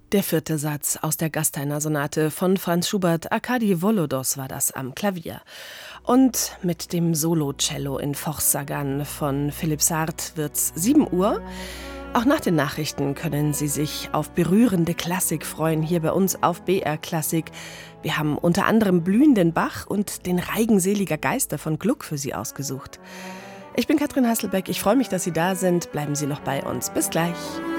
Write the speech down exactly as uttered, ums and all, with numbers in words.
Der vierte Satz aus der Gasteiner-Sonate von Franz Schubert, Arkadi Volodos war das am Klavier. Und mit dem Solo-Cello in Forsagan von Philipp Sardt wird's sieben Uhr. Auch nach den Nachrichten können Sie sich auf berührende Klassik freuen, hier bei uns auf B R Klassik. Wir haben unter anderem Blühenden Bach und den Reigen seliger Geister von Gluck für Sie ausgesucht. Ich bin Katrin Hasselbeck, ich freue mich, dass Sie da sind. Bleiben Sie noch bei uns. Bis gleich.